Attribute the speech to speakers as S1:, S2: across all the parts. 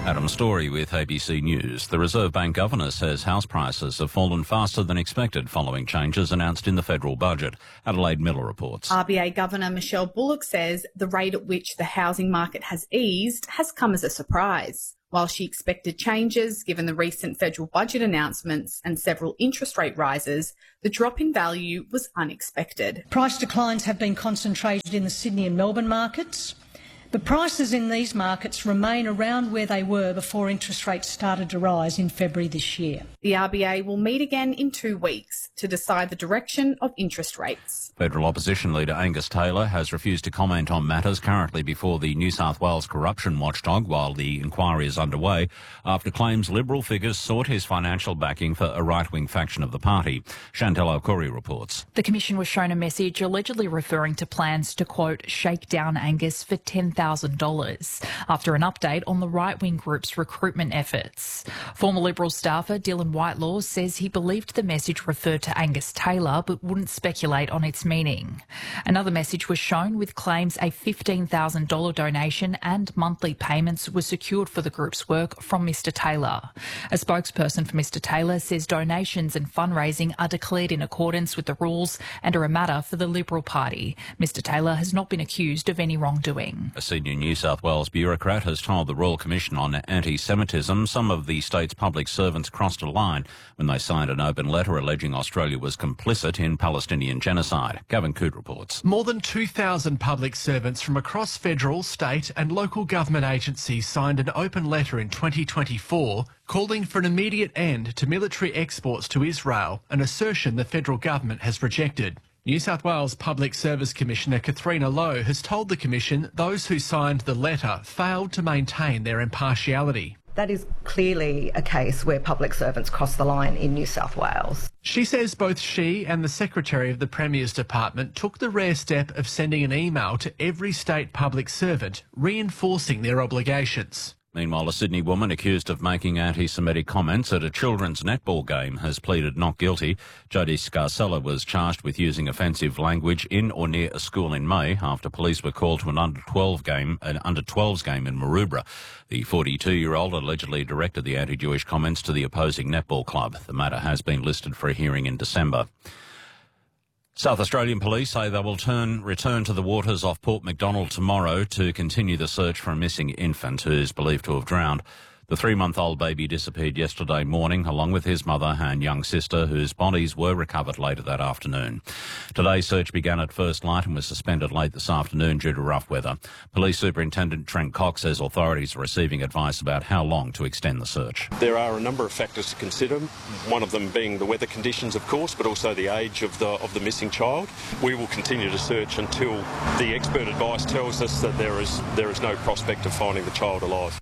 S1: Adam Story with ABC News. The Reserve Bank Governor says house prices have fallen faster than expected following changes announced in the federal budget. Adelaide Miller reports.
S2: RBA Governor Michelle Bullock says the rate at which the housing market has eased has come as a surprise. While she expected changes given the recent federal budget announcements and several interest rate rises, the drop in value was unexpected.
S3: Price declines have been concentrated in the Sydney and Melbourne markets, but prices in these markets remain around where they were before interest rates started to rise in February this year.
S2: The RBA will meet again in 2 weeks to decide the direction of interest rates.
S1: Federal opposition leader Angus Taylor has refused to comment on matters currently before the New South Wales corruption watchdog while the inquiry is underway after claims Liberal figures sought his financial backing for a right-wing faction of the party. Chantal Alcori reports.
S4: The Commission was shown a message allegedly referring to plans to, quote, shake down Angus for $10,000 after an update on the right-wing group's recruitment efforts. Former Liberal staffer Dylan Whitelaw says he believed the message referred to Angus Taylor but wouldn't speculate on its meaning. Another message was shown with claims a $15,000 donation and monthly payments were secured for the group's work from Mr Taylor. A spokesperson for Mr Taylor says donations and fundraising are declared in accordance with the rules and are a matter for the Liberal Party. Mr Taylor has not been accused of any wrongdoing.
S1: A senior New South Wales bureaucrat has told the Royal Commission on Anti-Semitism some of the state's public servants crossed a line when they signed an open letter alleging Australia was complicit in Palestinian genocide. Gavin Coote reports.
S5: More than 2,000 public servants from across federal, state and local government agencies signed an open letter in 2024 calling for an immediate end to military exports to Israel, an assertion the federal government has rejected. New South Wales Public Service Commissioner Katharina Lowe has told the Commission those who signed the letter failed to maintain their impartiality.
S6: That is clearly a case where public servants cross the line in New South Wales.
S5: She says both she and the Secretary of the Premier's Department took the rare step of sending an email to every state public servant reinforcing their obligations.
S1: Meanwhile, a Sydney woman accused of making anti-Semitic comments at a children's netball game has pleaded not guilty. Jodie Scarcella was charged with using offensive language in or near a school in May after police were called to an under-12s game in Maroubra. The 42-year-old allegedly directed the anti-Jewish comments to the opposing netball club. The matter has been listed for a hearing in December. South Australian police say they will return to the waters off Port Macdonald tomorrow to continue the search for a missing infant who is believed to have drowned. The 3-month-old baby disappeared yesterday morning, along with his mother and young sister, whose bodies were recovered later that afternoon. Today's search began at first light and was suspended late this afternoon due to rough weather. Police Superintendent Trent Cox says authorities are receiving advice about how long to extend the search.
S7: There are a number of factors to consider, one of them being the weather conditions, of course, but also the age of the missing child. We will continue to search until the expert advice tells us that there is no prospect of finding the child alive.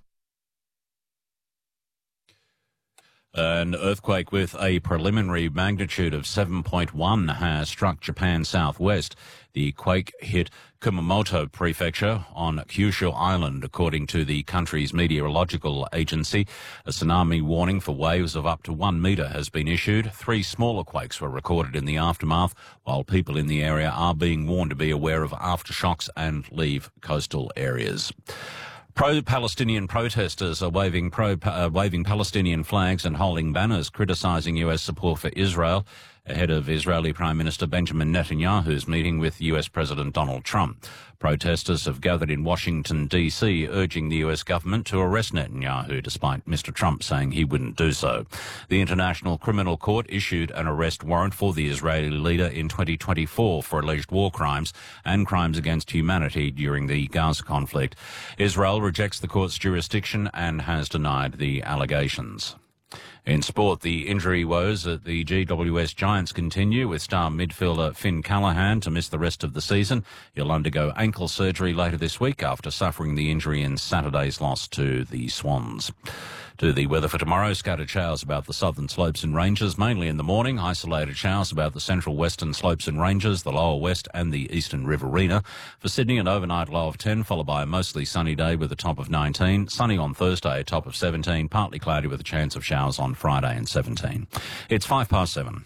S1: An earthquake with a preliminary magnitude of 7.1 has struck Japan southwest. The quake hit Kumamoto Prefecture on Kyushu Island, according to the country's meteorological agency. A tsunami warning for waves of up to 1 metre has been issued. 3 smaller quakes were recorded in the aftermath, while people in the area are being warned to be aware of aftershocks and leave coastal areas. Pro-Palestinian protesters are waving Palestinian flags and holding banners criticising US support for Israel ahead of Israeli Prime Minister Benjamin Netanyahu's meeting with US President Donald Trump. Protesters have gathered in Washington, D.C., urging the US government to arrest Netanyahu, despite Mr. Trump saying he wouldn't do so. The International Criminal Court issued an arrest warrant for the Israeli leader in 2024 for alleged war crimes and crimes against humanity during the Gaza conflict. Israel rejects the court's jurisdiction and has denied the allegations. In sport, the injury woes at the GWS Giants continue, with star midfielder Finn Callaghan to miss the rest of the season. He'll undergo ankle surgery later this week after suffering the injury in Saturday's loss to the Swans. To the weather for tomorrow, scattered showers about the southern slopes and ranges, mainly in the morning. Isolated showers about the central western slopes and ranges, the lower west and the eastern Riverina. For Sydney, an overnight low of 10, followed by a mostly sunny day with a top of 19. Sunny on Thursday, a top of 17. Partly cloudy with a chance of showers on Friday and 17. It's 7:05.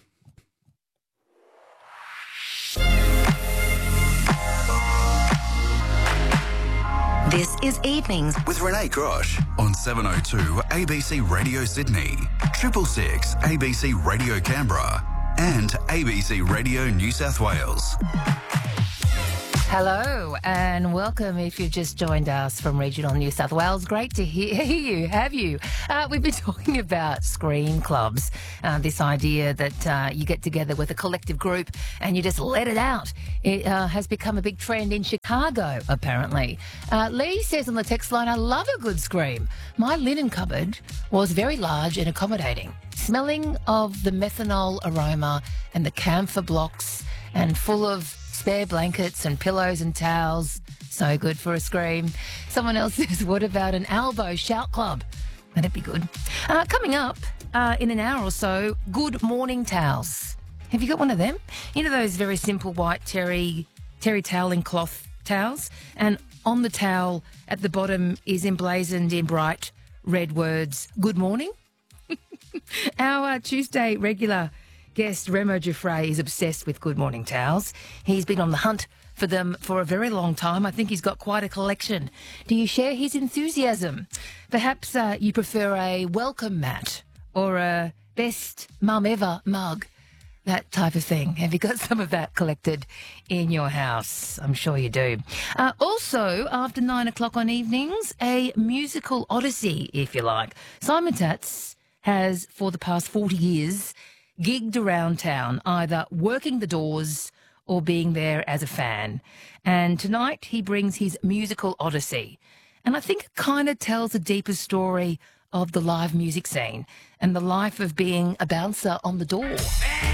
S8: This is Evenings
S9: with Renee Grosh on 702 ABC Radio Sydney, 666 ABC Radio Canberra and ABC Radio New South Wales.
S10: Hello and welcome if you've just joined us from regional New South Wales. Great to hear you, have you? We've been talking about scream clubs, this idea that you get together with a collective group and you just let it out. It has become a big trend in Chicago, apparently. Lee says on the text line, I love a good scream. My linen cupboard was very large and accommodating, smelling of the methanol aroma and the camphor blocks and full of spare blankets and pillows and towels. So good for a scream. Someone else says, what about an elbow shout club? That'd be good. Coming up in an hour or so, good morning towels. Have you got one of them? You know those very simple white terry toweling cloth towels? And on the towel at the bottom is emblazoned in bright red words, good morning? Our Tuesday regular guest Remo Giuffre is obsessed with good morning towels. He's been on the hunt for them for a very long time. I think he's got quite a collection. Do you share his enthusiasm? Perhaps you prefer a welcome mat or a best mum ever mug, that type of thing. Have you got some of that collected in your house? I'm sure you do. Also, after 9 o'clock on evenings, a musical odyssey, if you like. Simon Tatz has, for the past 40 years, gigged around town, either working the doors or being there as a fan. And tonight he brings his musical odyssey. And I think it kind of tells a deeper story of the live music scene and the life of being a bouncer on the door.